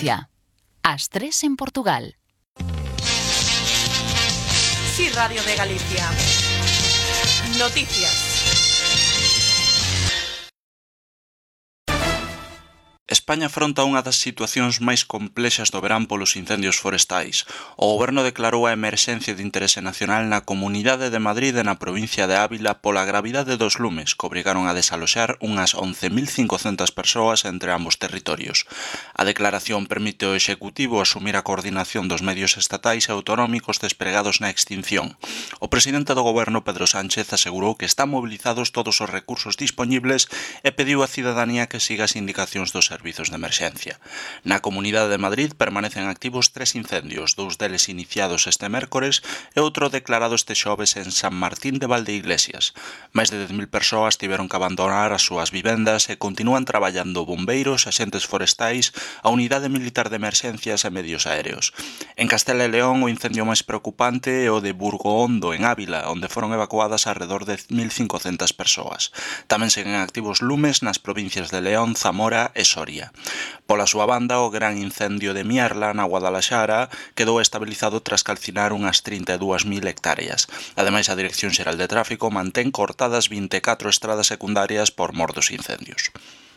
Galicia. As 3 en Portugal. Sí, Radio de Galicia. Noticias. España afronta unha das situacións máis complexas do verán polos incendios forestais. O Goberno declarou a emerxencia de interese nacional na Comunidade de Madrid e na provincia de Ávila pola gravidade dos lumes, que obrigaron a desaloxar unhas 11.500 persoas entre ambos territorios. A declaración permite ao Executivo asumir a coordinación dos medios estatais e autonómicos despregados na extinción. O presidente do Goberno, Pedro Sánchez, asegurou que están mobilizados todos os recursos dispoñibles e pediu á cidadanía que siga as indicacións dos servizos de emerxencia. Na Comunidade de Madrid permanecen activos 3 incendios, 2 deles iniciados este mércores e outro declarado este xoves en San Martín de Valdeiglesias. Máis de 10.000 persoas tiveron que abandonar as súas vivendas e continúan traballando bombeiros, axentes forestais, a Unidade Militar de Emerxencias e medios aéreos. En Castela e León o incendio máis preocupante é o de Burgohondo, en Ávila, onde foron evacuadas alrededor de 1.500 persoas. Tamén seguen activos lumes nas provincias de León, Zamora e Soria. Pola súa banda, o gran incendio de Mierla, na Guadalaxara, quedou estabilizado tras calcinar unhas 32.000 hectáreas. Ademais, a Dirección Xeral de Tráfico mantén cortadas 24 estradas secundarias por mor dos incendios.